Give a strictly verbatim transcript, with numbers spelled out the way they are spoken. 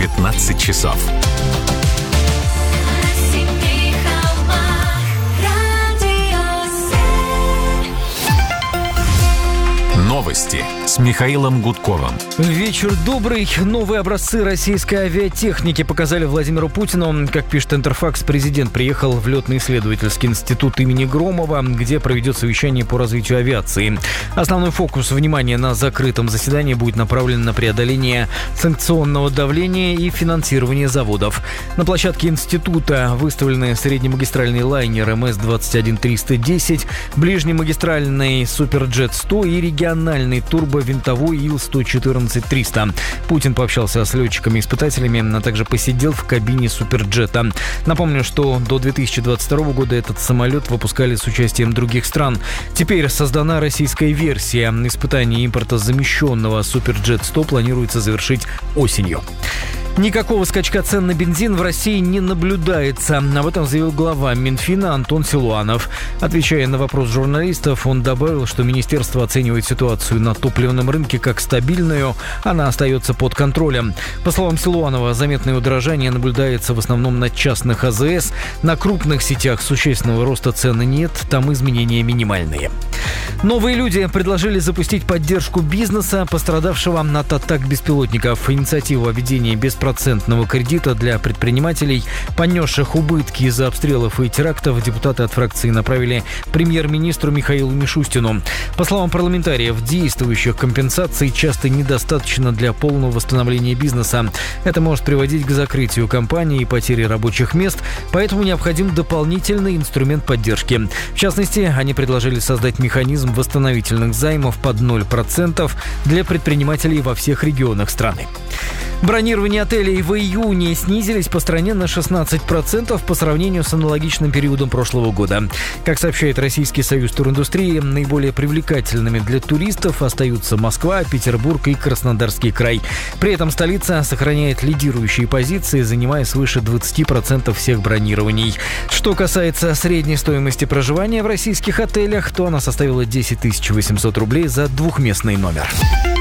пятнадцать часов. Новости с Михаилом Гудковым. Вечер добрый. Новые образцы российской авиатехники показали Владимиру Путину. Как пишет Интерфакс, президент приехал в летно-исследовательский институт имени Громова, где проведет совещание по развитию авиации. Основной фокус внимания на закрытом заседании будет направлен на преодоление санкционного давления и финансирование заводов. На площадке института выставлены среднемагистральный лайнер эм эс двадцать один триста десять, ближнемагистральный Суперджет сто и региональный турбовинтовой ил сто четырнадцать триста. Путин пообщался с летчиками-испытателями, а также посидел в кабине Суперджета. Напомню, что до две тысячи двадцать второго года этот самолет выпускали с участием других стран. Теперь создана российская версия. Испытание импортозамещенного Суперджет сто планируется завершить осенью. Никакого скачка цен на бензин в России не наблюдается. Об этом заявил глава Минфина Антон Силуанов. Отвечая на вопрос журналистов, он добавил, что министерство оценивает ситуацию на топливном рынке как стабильную, она остается под контролем. По словам Силуанова, заметное удорожание наблюдается в основном на частных а зэ эс. На крупных сетях существенного роста цены нет, там изменения минимальные. Новые люди предложили запустить поддержку бизнеса, пострадавшего от атак беспилотников. Инициативу о введении беспроцентного кредита для предпринимателей, понесших убытки из-за обстрелов и терактов, депутаты от фракции направили премьер-министру Михаилу Мишустину. По словам парламентариев, действующих компенсаций часто недостаточно для полного восстановления бизнеса. Это может приводить к закрытию компании и потере рабочих мест, поэтому необходим дополнительный инструмент поддержки. В частности, они предложили создать механизм восстановительных займов под ноль процентов для предпринимателей во всех регионах страны. Бронирование отелей в июне снизились по стране на шестнадцать процентов по сравнению с аналогичным периодом прошлого года. Как сообщает Российский союз туриндустрии, наиболее привлекательными для туристов остаются Москва, Петербург и Краснодарский край. При этом столица сохраняет лидирующие позиции, занимая свыше двадцать процентов всех бронирований. Что касается средней стоимости проживания в российских отелях, то она составила десять тысяч восемьсот рублей за двухместный номер.